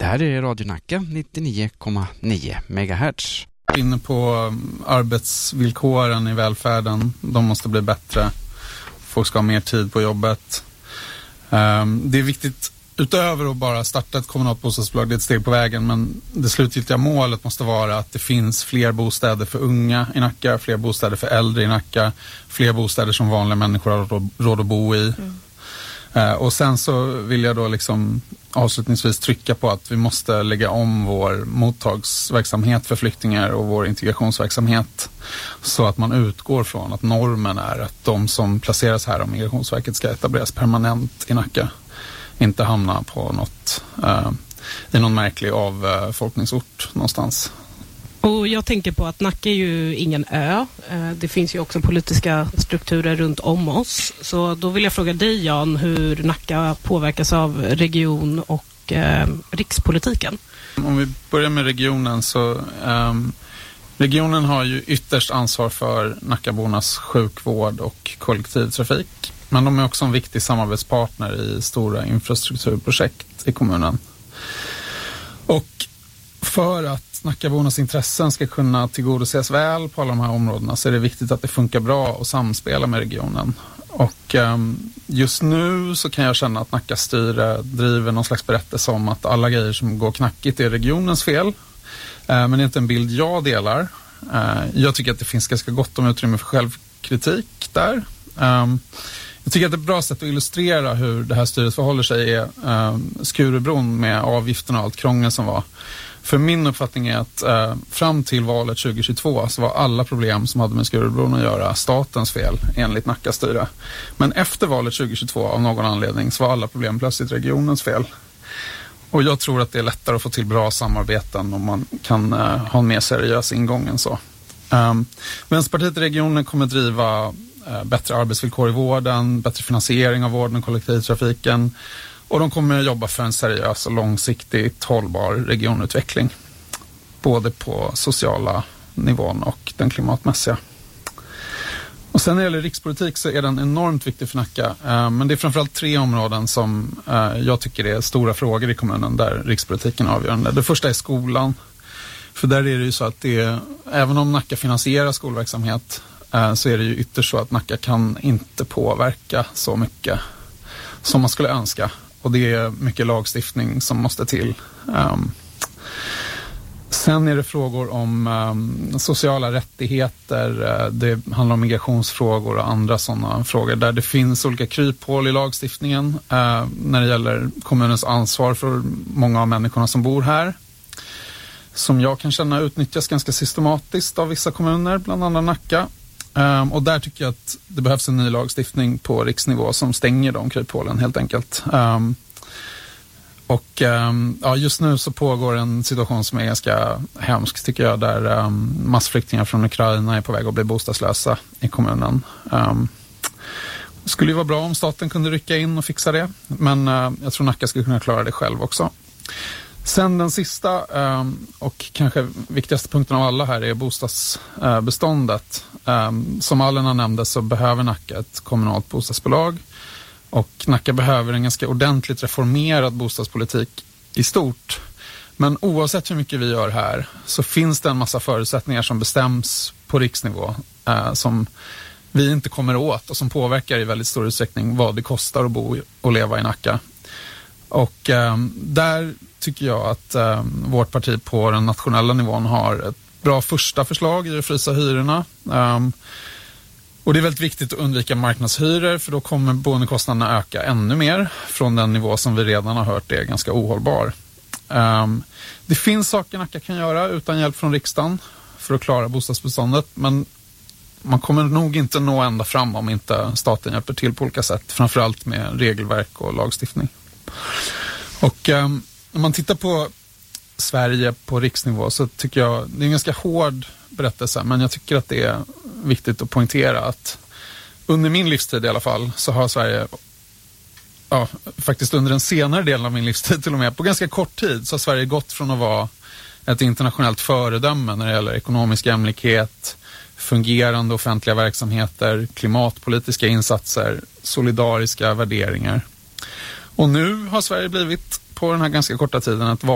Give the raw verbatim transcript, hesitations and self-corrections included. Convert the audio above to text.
här är Radio Nacka nittionio komma nio megahertz. Inne på arbetsvillkoren i välfärden, de måste bli bättre. Folk ska ha mer tid på jobbet. Det är viktigt utöver att bara starta ett kommunalt bostadsbolag, det är ett steg på vägen, men det slutgiltiga målet måste vara att det finns fler bostäder för unga i Nacka, fler bostäder för äldre i Nacka, fler bostäder som vanliga människor har råd att bo i. Mm. Uh, och sen så vill jag då liksom avslutningsvis trycka på att vi måste lägga om vår mottagsverksamhet för flyktingar och vår integrationsverksamhet så att man utgår från att normen är att de som placeras här av Migrationsverket ska etableras permanent i Nacka. Inte hamna på något uh, i någon märklig avfolkningsort någonstans. Och jag tänker på att Nacka är ju ingen ö. Det finns ju också politiska strukturer runt om oss. Så då vill jag fråga dig, Jan, hur Nacka påverkas av region- och eh, rikspolitiken. Om vi börjar med regionen så um, regionen har ju ytterst ansvar för Nackabornas sjukvård och kollektivtrafik. Men de är också en viktig samarbetspartner i stora infrastrukturprojekt i kommunen. Och för att Nackabornas intressen ska kunna tillgodoses väl på alla de här områdena så är det viktigt att det funkar bra och samspela med regionen. Och um, just nu så kan jag känna att Nackas styre driver någon slags berättelse om att alla grejer som går knackigt är regionens fel. Uh, men det är inte en bild jag delar. Uh, jag tycker att det finns ganska gott om utrymme för självkritik där. Um, Jag tycker att ett bra sätt att illustrera hur det här styret förhåller sig är eh, Skurubron med avgifterna och allt krångel som var. För min uppfattning är att eh, fram till valet tjugohundratjugotvå så var alla problem som hade med Skurubron att göra statens fel enligt Nacka styre. Men efter valet tjugohundratjugotvå av någon anledning så var alla problem plötsligt regionens fel. Och jag tror att det är lättare att få till bra samarbeten om man kan eh, ha en mer seriös ingång än så. Um, Vänsterpartiet i regionen kommer driva bättre arbetsvillkor i vården, bättre finansiering av vården och kollektivtrafiken, och de kommer att jobba för en seriös och långsiktigt hållbar regionutveckling både på sociala nivån och den klimatmässiga. Och sen när det gäller rikspolitik så är den enormt viktig för Nacka, men det är framförallt tre områden som jag tycker är stora frågor i kommunen där rikspolitiken är avgörande. Det första är skolan, för där är det ju så att det är, även om Nacka finansierar skolverksamhet så är det ju ytterst så att Nacka kan inte påverka så mycket som man skulle önska. Och det är mycket lagstiftning som måste till. Um, sen är det frågor om um, sociala rättigheter. Det handlar om migrationsfrågor och andra sådana frågor där det finns olika kryphål i lagstiftningen uh, när det gäller kommunens ansvar för många av människorna som bor här. Som jag kan känna utnyttjas ganska systematiskt av vissa kommuner, bland annat Nacka. Um, och där tycker jag att det behövs en ny lagstiftning på riksnivå som stänger de kryphålen helt enkelt. Um, och um, ja, just nu så pågår en situation som är ganska hemsk tycker jag, där um, massflyktingar från Ukraina är på väg att bli bostadslösa i kommunen. Um, det skulle ju vara bra om staten kunde rycka in och fixa det, men uh, jag tror Nacka skulle kunna klara det själv också. Sen den sista um, och kanske viktigaste punkten av alla här är bostadsbeståndet. Um, som Alena nämnde så behöver Nacka ett kommunalt bostadsbolag, och Nacka behöver en ganska ordentligt reformerad bostadspolitik i stort. Men oavsett hur mycket vi gör här så finns det en massa förutsättningar som bestäms på riksnivå uh, som vi inte kommer åt och som påverkar i väldigt stor utsträckning vad det kostar att bo och leva i Nacka. Och um, där tycker jag att um, vårt parti på den nationella nivån har ett bra första förslag i att frysa hyrorna. Um, och det är väldigt viktigt att undvika marknadshyror, för då kommer boendekostnaderna öka ännu mer från den nivå som vi redan har hört är ganska ohållbar. Um, det finns saker Nacka kan göra utan hjälp från riksdagen för att klara bostadsbeståndet, men man kommer nog inte nå ända fram om inte staten hjälper till på olika sätt, framförallt med regelverk och lagstiftning. Och um, när man tittar på Sverige på riksnivå så tycker jag, det är en ganska hård berättelse, men jag tycker att det är viktigt att poängtera att under min livstid i alla fall så har Sverige, ja, faktiskt under den senare delen av min livstid till och med, på ganska kort tid så har Sverige gått från att vara ett internationellt föredöme när det gäller ekonomisk jämlikhet, fungerande offentliga verksamheter, klimatpolitiska insatser, solidariska värderingar. Och nu har Sverige blivit på den här ganska korta tiden ett